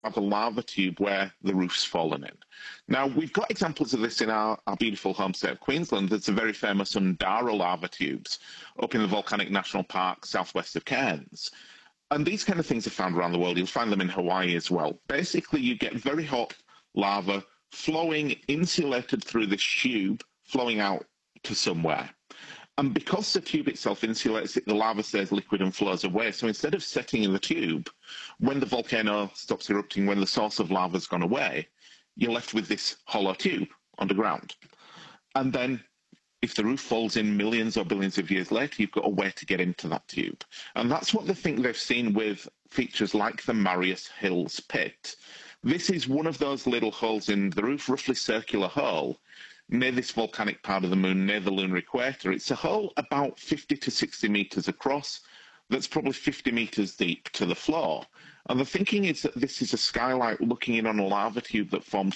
have a lava tube where the roof's fallen in. Now, we've got examples of this in our beautiful home state of Queensland. There's a very famous Undara lava tubes up in the Volcanic National Park, southwest of Cairns. And these kind of things are found around the world. You'll find them in Hawaii as well. Basically, you get very hot lava flowing, insulated through this tube, flowing out to somewhere. And because the tube itself insulates it, the lava stays liquid and flows away. So instead of setting in the tube, when the volcano stops erupting, when the source of lava's gone away, you're left with this hollow tube underground. And then if the roof falls in millions or billions of years later, you've got a way to get into that tube. And that's what they think they've seen with features like the Marius Hills pit. This is one of those little holes in the roof, roughly circular hole, near this volcanic part of the moon, near the lunar equator. It's a hole about 50 to 60 metres across that's probably 50 metres deep to the floor. And the thinking is that this is a skylight looking in on a lava tube that formed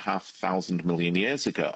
3,500 million years ago.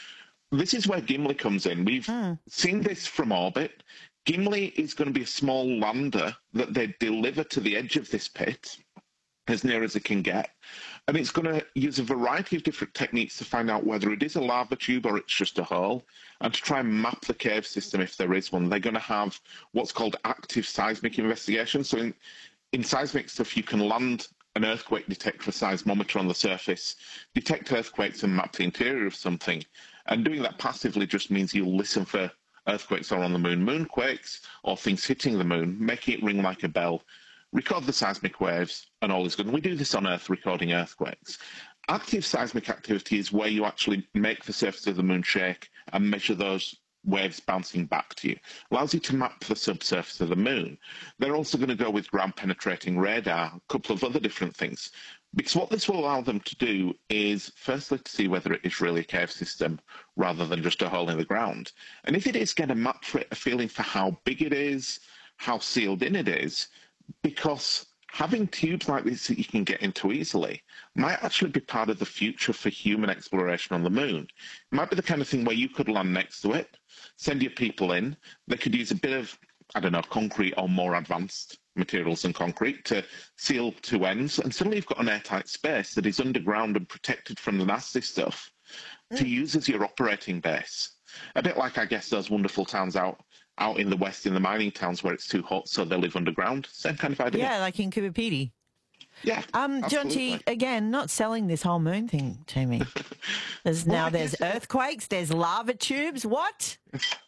This is where Gimli comes in. We've seen this from orbit. Gimli is going to be a small lander that they deliver to the edge of this pit, as near as it can get. And it's going to use a variety of different techniques to find out whether it is a lava tube or it's just a hole, and to try and map the cave system if there is one. They're going to have what's called active seismic investigation. So in seismic stuff, you can land an earthquake detector, a seismometer on the surface, detect earthquakes and map the interior of something. And doing that passively just means you'll listen for earthquakes or on the moon, moonquakes, or things hitting the moon, making it ring like a bell, record the seismic waves, and all is good. And we do this on Earth, recording earthquakes. Active seismic activity is where you actually make the surface of the moon shake and measure those waves bouncing back to you. Allows you to map the subsurface of the moon. They're also going to go with ground-penetrating radar, a couple of other different things. Because what this will allow them to do is, firstly, to see whether it is really a cave system rather than just a hole in the ground. And if it is, get a map for it, a feeling for how big it is, how sealed in it is, because having tubes like this that you can get into easily might actually be part of the future for human exploration on the moon. It might be the kind of thing where you could land next to it, send your people in, they could use a bit of, I don't know, concrete or more advanced materials than concrete to seal two ends, and suddenly you've got an airtight space that is underground and protected from the nasty stuff to use as your operating base. A bit like, I guess, those wonderful towns out in the west, in the mining towns where it's too hot, so they live underground. Same kind of idea. Yeah, like in Kubapidi. Yeah. John T, again, not selling this whole moon thing to me. There's earthquakes, there's lava tubes. What?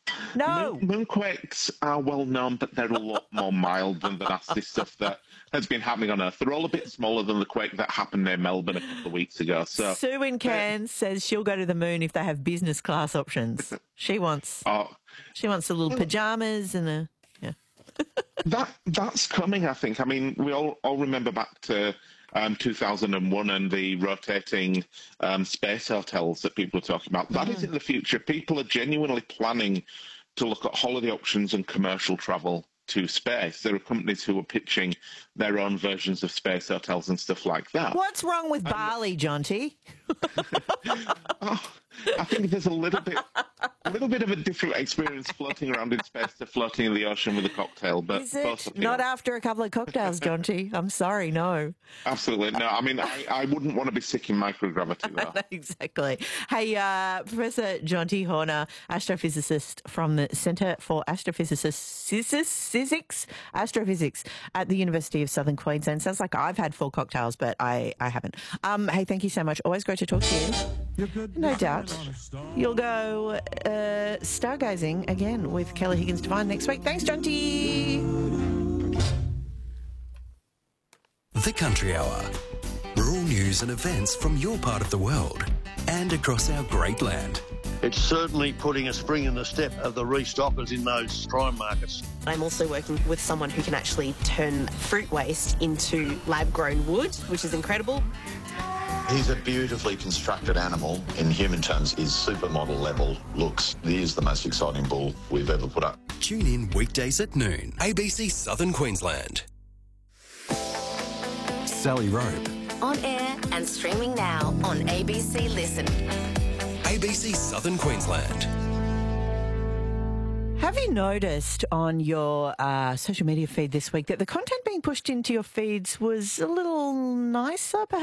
No. Moonquakes are well known, but they're a lot more mild than the nasty stuff that has been happening on Earth. They're all a bit smaller than the quake that happened near Melbourne a couple of weeks ago. So Sue in Cairns says she'll go to the moon if they have business class options. She wants the little pajamas and the... That's coming, I think. I mean, we all remember back to 2001 and the rotating space hotels that people are talking about. That is in the future. People are genuinely planning to look at holiday options and commercial travel to space. There are companies who are pitching their own versions of space hotels and stuff like that. What's wrong with Bali, John T? I think there's a little bit of a different experience floating around in space to floating in the ocean with a cocktail. But is it? Not after a couple of cocktails, John T. I'm sorry, no. Absolutely. No, I mean, I wouldn't want to be sick in microgravity, though. Exactly. Hey, Professor John T. Horner, astrophysicist from the Centre for Astrophysics at the University of Southern Queensland. Sounds like I've had 4 cocktails, but I haven't. Hey, thank you so much. Always great to talk to you. No doubt. You'll go stargazing again with Kelly Higgins Devine next week. Thanks, John T. The Country Hour. Rural news and events from your part of the world and across our great land. It's certainly putting a spring in the step of the restockers in those prime markets. I'm also working with someone who can actually turn fruit waste into lab-grown wood, which is incredible. He's a beautifully constructed animal. In human terms, his supermodel level looks. He is the most exciting bull we've ever put up. Tune in weekdays at noon. ABC Southern Queensland. Sally Rope. On air and streaming now on ABC Listen. ABC Southern Queensland. Have you noticed on your social media feed this week that the content being pushed into your feeds was a little nicer, perhaps?